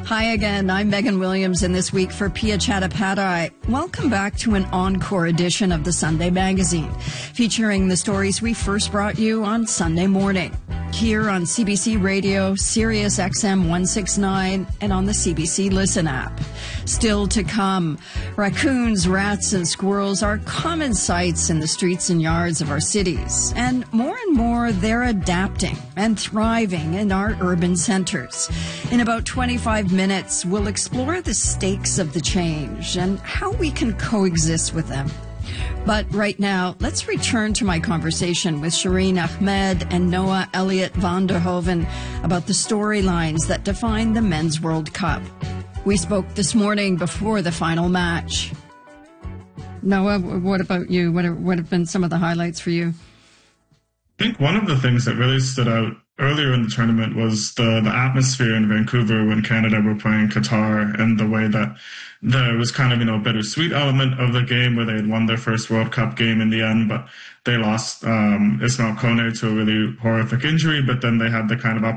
Hi again, I'm Megan Williams, and this week for Pia Chattopadhyay, welcome back to an encore edition of the Sunday Magazine, featuring the stories we first brought you on Sunday morning, here on CBC Radio, Sirius XM 169, and on the CBC Listen app. Still to come, raccoons, rats, and squirrels are common sights in the streets and yards of our cities, and more, they're adapting and thriving in our urban centers. In about 25 minutes, we'll explore the stakes of the change and how we can coexist with them. But right now, let's return to my conversation with Shireen Ahmed and Noah Elliott van der Hoeven about the storylines that define the Men's World Cup. We spoke this morning before the final match. Noah, what about you? What have been some of the highlights for you? I think one of the things that really stood out earlier in the tournament was the atmosphere in Vancouver when Canada were playing Qatar, and the way that there was kind of, a bittersweet element of the game where they had won their first World Cup game in the end, but they lost Ismail Kone to a really horrific injury, but then they had the kind of